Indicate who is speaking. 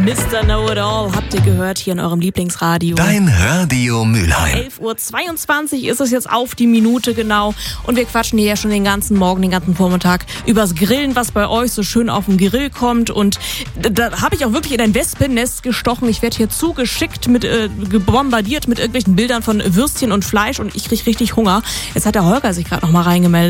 Speaker 1: Mr. Know-It-All habt ihr gehört hier in eurem Lieblingsradio.
Speaker 2: Dein Radio Mülheim.
Speaker 1: 11:22 Uhr ist es jetzt auf die Minute genau. Und wir quatschen hier ja schon den ganzen Morgen, den ganzen Vormittag übers Grillen, was bei euch so schön auf den Grill kommt. Und da habe ich auch wirklich in ein Wespennest gestochen. Ich werde hier zugeschickt, bombardiert mit irgendwelchen Bildern von Würstchen und Fleisch und ich kriege richtig Hunger. Jetzt hat der Holger sich gerade noch mal reingemeldet.